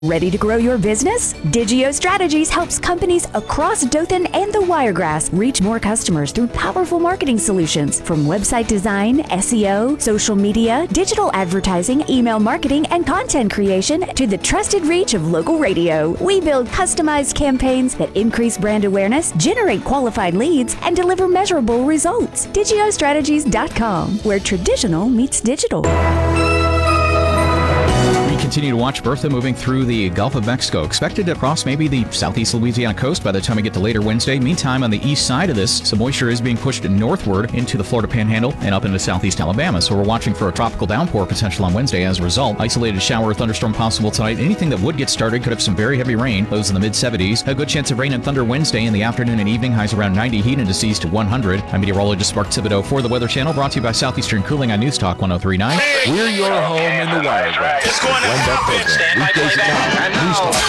Ready to grow your business? Digio Strategies helps companies across Dothan and the Wiregrass reach more customers through powerful marketing solutions from website design, SEO, social media, digital advertising, email marketing, and content creation to the trusted reach of local radio. We build customized campaigns that increase brand awareness, generate qualified leads, and deliver measurable results. DigioStrategies.com, where traditional meets digital. Continue to watch Bertha moving through the Gulf of Mexico. Expected to cross maybe the southeast Louisiana coast by the time we get to later Wednesday. Meantime, on the east side of this, some moisture is being pushed northward into the Florida Panhandle and up into southeast Alabama. So we're watching for a tropical downpour potential on Wednesday as a result. Isolated shower or thunderstorm possible tonight. Anything that would get started could have some very heavy rain. Lows in the mid-70s. A good chance of rain and thunder Wednesday in the afternoon and evening. Highs around 90. Heat indices to 100. I'm meteorologist Mark Thibodeau for the Weather Channel. Brought to you by Southeastern Cooling on News Talk 103.9. We're your home in the Wiregrass. It's going to happen. Weekdays at 9. News Talk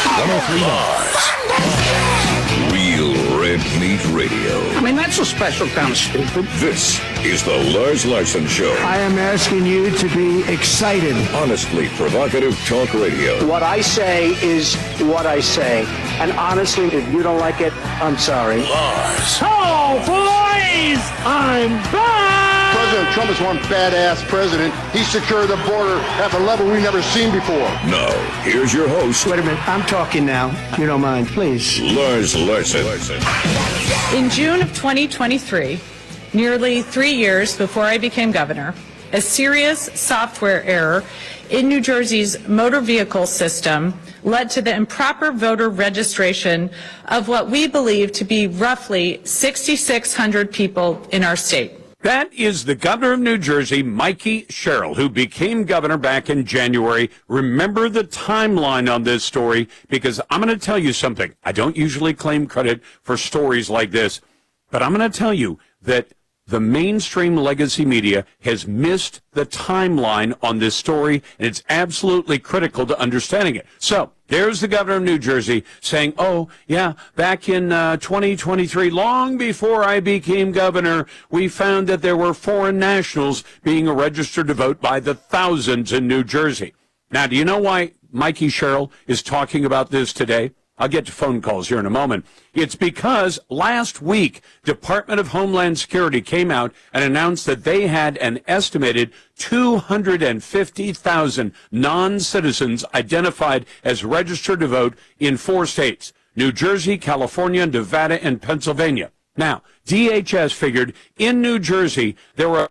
103.9. Real Red Meat Radio. I mean, that's a special kind of stupid. This is the Lars Larson Show. I am asking you to be excited. Honestly provocative talk radio. What I say is what I say. And honestly, if you don't like it, I'm sorry. Lars. Oh, boys! I'm back! President Trump is one badass president. He secured the border at a level we've never seen before. Now, here's your host. Wait a minute, I'm talking now. If you don't mind, please. Lars Larson. In June of 2023, nearly 3 years before I became governor, a serious software error in New Jersey's motor vehicle system led to the improper voter registration of what we believe to be roughly 6,600 people in our state. That is the governor of New Jersey, Mikey Sherrill, who became governor back in January. Remember the timeline on this story, because I'm going to tell you something. I don't usually claim credit for stories like this, but I'm going to tell you that the mainstream legacy media has missed the timeline on this story, and it's absolutely critical to understanding it. So there's the governor of New Jersey saying, oh, yeah, back in 2023, long before I became governor, we found that there were foreign nationals being registered to vote by the thousands in New Jersey. Now, do you know why Mikey Sherrill is talking about this today? I'll get to phone calls here in a moment. It's because last week, Department of Homeland Security came out and announced that they had an estimated 250,000 non-citizens identified as registered to vote in 4 states, New Jersey, California, Nevada, and Pennsylvania. Now, DHS figured in New Jersey there were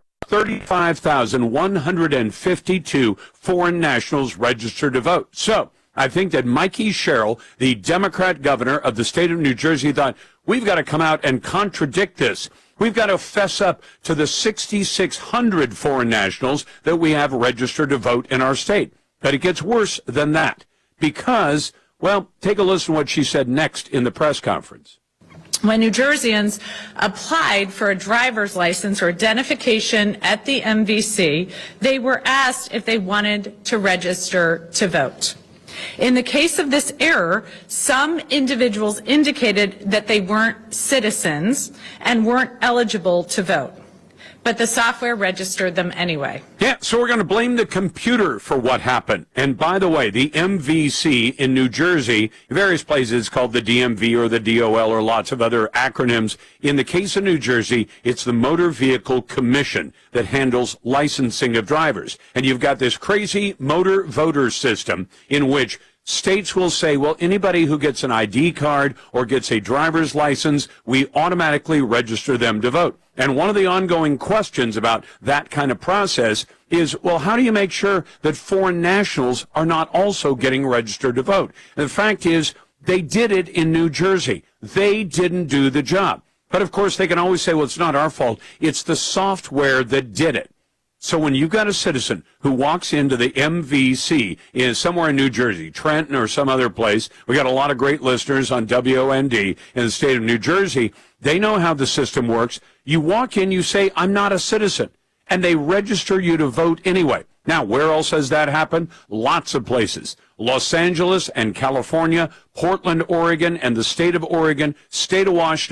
35,152 foreign nationals registered to vote. So I think that Mikey Sherrill, the Democrat governor of the state of New Jersey, thought, we've got to come out and contradict this. We've got to fess up to the 6,600 foreign nationals that we have registered to vote in our state. But it gets worse than that because, well, take a listen to what she said next in the press conference. When New Jerseyans applied for a driver's license or identification at the MVC, they were asked if they wanted to register to vote. In the case of this error, some individuals indicated that they weren't citizens and weren't eligible to vote, but the software registered them anyway. Yeah, so we're going to blame the computer for what happened. And by the way, the MVC in New Jersey, various places called the DMV or the DOL or lots of other acronyms. In the case of New Jersey, it's the Motor Vehicle Commission that handles licensing of drivers. And you've got this crazy motor voter system in which states will say, well, anybody who gets an ID card or gets a driver's license, we automatically register them to vote. And one of the ongoing questions about that kind of process is, well, how do you make sure that foreign nationals are not also getting registered to vote? And the fact is, they did it in New Jersey. They didn't do the job. But of course, they can always say, well, it's not our fault. It's the software that did it. So when you've got a citizen who walks into the MVC in somewhere in New Jersey, Trenton or some other place, we got a lot of great listeners on WOND in the state of New Jersey. They know how the system works. You walk in, you say, I'm not a citizen, and they register you to vote anyway. Now, where else has that happened? Lots of places. Los Angeles and California, Portland, Oregon, and the state of Oregon, state of Washington,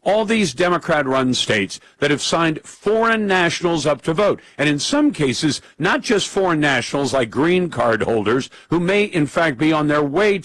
all these Democrat-run states that have signed foreign nationals up to vote. And in some cases, not just foreign nationals like green card holders who may, in fact, be on their way